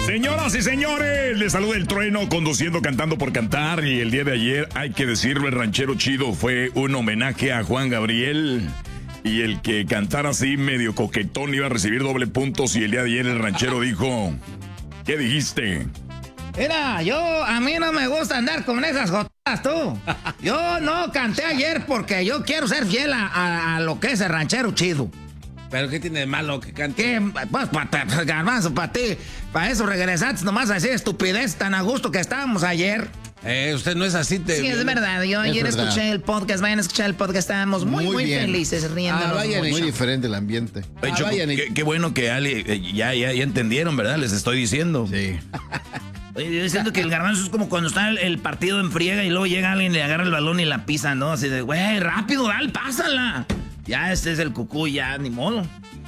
Señoras y señores, les saluda el Trueno conduciendo Cantando por Cantar. Y el día de ayer, hay que decirlo, el ranchero chido fue un homenaje a Juan Gabriel. Y el que cantara así medio coquetón iba a recibir doble puntos. Y el día de ayer el ranchero dijo, ¿qué dijiste? Mira, a mí no me gusta andar con esas jotas, tú. Yo no canté ayer porque yo quiero ser fiel a lo que es el ranchero chido. ¿Pero qué tiene de malo que cante? Pues, Garbanzo, para ti, para eso regresaste nomás a decir estupidez tan a gusto que estábamos ayer. Usted no es así. Sí, es verdad. Yo ayer escuché el podcast, vayan a escuchar el podcast, estábamos muy felices, riéndonos. Muy diferente el ambiente. Qué bueno que ya entendieron, ¿verdad? Les estoy diciendo. Sí. Oye, yo siento que el Garbanzo es como cuando está el partido en friega y luego llega alguien, le agarra el balón y la pisa, ¿no? Así de, güey, rápido, dale, pásala. Ya este es el cucú, ya, ni modo.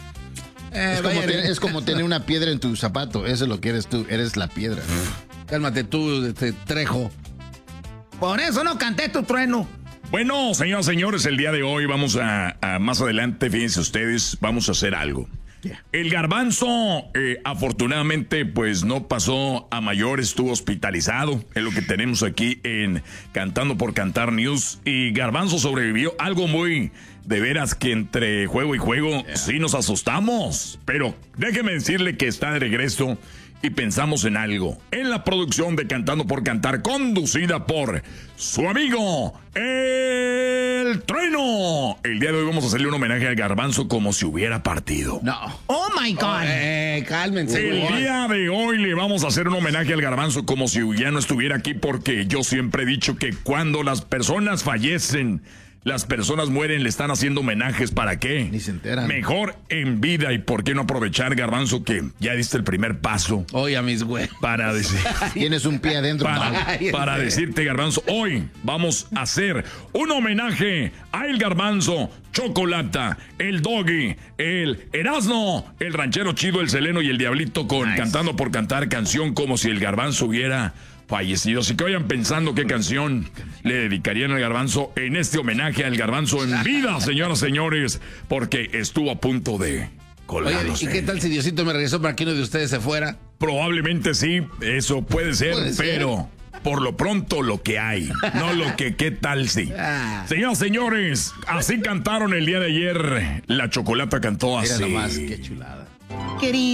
Es como tener una piedra en tu zapato. Eso es lo que eres tú, eres la piedra. Cálmate tú, Trejo. Por eso no canté tu Trueno. Bueno, señoras y señores, el día de hoy vamos a más adelante, fíjense ustedes, vamos a hacer algo. El Garbanzo, afortunadamente, pues no pasó a mayor, estuvo hospitalizado. Es lo que tenemos aquí en Cantando por Cantar News. Y Garbanzo sobrevivió, algo muy de veras que entre juego y juego sí nos asustamos. Pero déjeme decirle que está de regreso y pensamos en algo. En la producción de Cantando por Cantar, conducida por su amigo, el Trueno. El día de hoy vamos a hacerle un homenaje al Garbanzo como si hubiera partido. No. Oh my God. Cálmense. El día de hoy le vamos a hacer un homenaje al Garbanzo como si ya no estuviera aquí, porque yo siempre he dicho que cuando las personas fallecen, las personas mueren, le están haciendo homenajes. ¿Para qué? Ni se enteran. Mejor en vida. ¿Y por qué no aprovechar, Garbanzo, que ya diste el primer paso? Oye, a mis güey. Para decir... Tienes un pie adentro. Para decirte, Garbanzo, hoy vamos a hacer un homenaje a el Garbanzo, Chocolata, el Doggy, el Erasmo, el ranchero chido, el Seleno y el Diablito con Cantando por Cantar, canción como si el Garbanzo hubiera fallecido. Así que vayan pensando qué canción le dedicarían al Garbanzo en este homenaje al Garbanzo en vida, señoras y señores, porque estuvo a punto de colgarse. Oye, ¿y qué tal si Diosito me regresó para que uno de ustedes se fuera? Probablemente sí, eso puede ser, pero por lo pronto lo que hay, no lo que qué tal si. Señoras y señores, así cantaron el día de ayer. La Chocolata cantó así. Mira nomás, qué chulada. Querido.